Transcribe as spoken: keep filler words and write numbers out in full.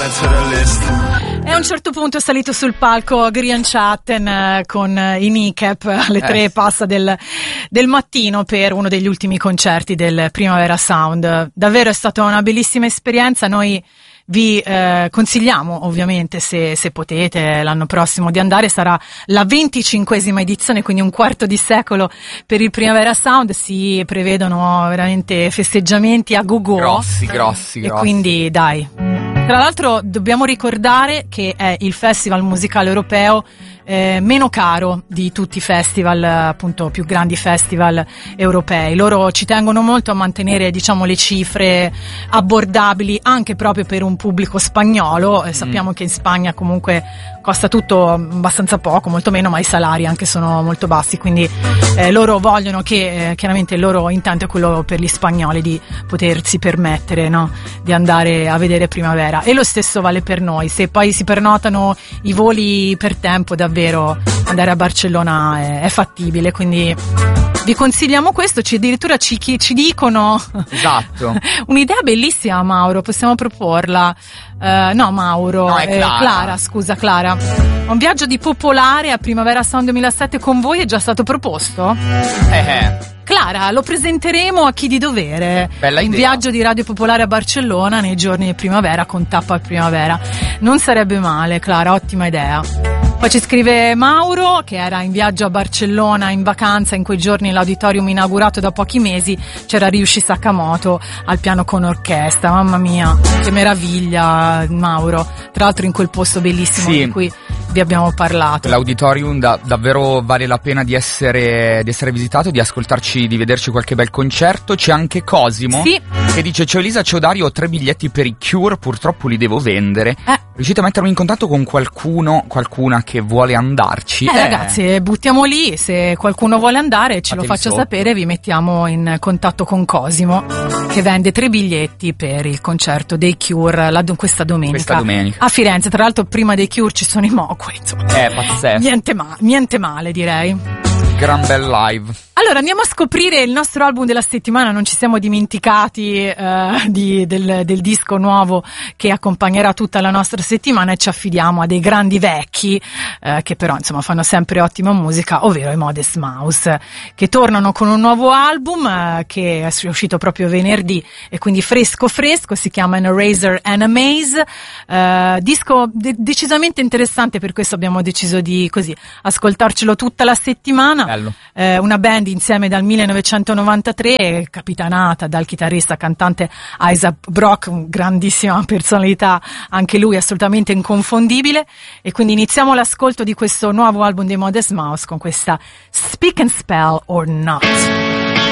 add to the list. E a un certo punto è salito sul palco Grian Chatten eh, con eh, i Kneecap alle tre Eh. passa del, del mattino per uno degli ultimi concerti del Primavera Sound. Davvero è stata una bellissima esperienza. Noi vi eh, consigliamo ovviamente, se, se potete, l'anno prossimo di andare. Sarà la venticinquesima edizione, quindi un quarto di secolo per il Primavera Sound. Si prevedono veramente festeggiamenti a go-go. Grossi, grossi, E grossi. quindi dai. Tra l'altro dobbiamo ricordare che è il festival musicale europeo eh, meno caro di tutti i festival, appunto più grandi festival europei. Loro ci tengono molto a mantenere, diciamo, le cifre abbordabili anche proprio per un pubblico spagnolo. Eh, sappiamo mm. che in Spagna comunque costa tutto abbastanza poco, molto meno, ma i salari anche sono molto bassi, quindi eh, loro vogliono che, eh, chiaramente il loro intento è quello per gli spagnoli di potersi permettere, no, di andare a vedere Primavera, e lo stesso vale per noi. Se poi si prenotano i voli per tempo, davvero andare a Barcellona è, è fattibile, quindi vi consigliamo questo. Ci, addirittura ci, chi, ci dicono Esatto. un'idea bellissima, Mauro, possiamo proporla. Uh, no Mauro, No, è Clara. Eh, Clara, scusa Clara. Un viaggio di Popolare a Primavera Sound duemilasette con voi è già stato proposto? Eh, eh. Clara, lo presenteremo a chi di dovere. Bella Un idea. viaggio di Radio Popolare a Barcellona nei giorni di primavera con tappa a primavera. Non sarebbe male, Clara, ottima idea. Poi ci scrive Mauro, che era in viaggio a Barcellona in vacanza in quei giorni, l'auditorium inaugurato da pochi mesi, c'era Ryuichi Sakamoto al piano con orchestra. Mamma mia, che meraviglia, Mauro. Tra l'altro in quel posto bellissimo Sì. di cui vi abbiamo parlato. L'auditorium da, davvero vale la pena di essere, di essere visitato, di ascoltarci, di vederci qualche bel concerto. C'è anche Cosimo Sì. che dice: ciao Elisa, ciao Dario, ho tre biglietti per i Cure, purtroppo li devo vendere. Eh. Riuscite a mettermi in contatto con qualcuno, qualcuna che vuole andarci? Eh, ragazzi, buttiamo lì, se qualcuno vuole andare ce lo Fatevi faccia sotto. sapere, vi mettiamo in contatto con Cosimo, che vende tre biglietti per il concerto dei Cure la, questa domenica. Questa domenica. A Firenze. Tra l'altro prima dei Cure ci sono i Mocue, insomma. È pazzesco. Niente, ma- niente male, direi. Gran bel live. Allora andiamo a scoprire il nostro album della settimana. Non ci siamo dimenticati eh, di, del, del disco nuovo che accompagnerà tutta la nostra settimana, e ci affidiamo a dei grandi vecchi eh, che però insomma fanno sempre ottima musica, ovvero i Modest Mouse, che tornano con un nuovo album eh, che è uscito proprio venerdì, e quindi fresco fresco, si chiama An Eraser and a Maze, eh, disco de- decisamente interessante, per questo abbiamo deciso di così ascoltarcelo tutta la settimana. Bello. Eh, una band insieme dal millenovecentonovantatré, capitanata dal chitarrista cantante Isaac Brock, grandissima personalità, anche lui assolutamente inconfondibile. E quindi iniziamo l'ascolto di questo nuovo album dei Modest Mouse con questa Speak and Spell or Not.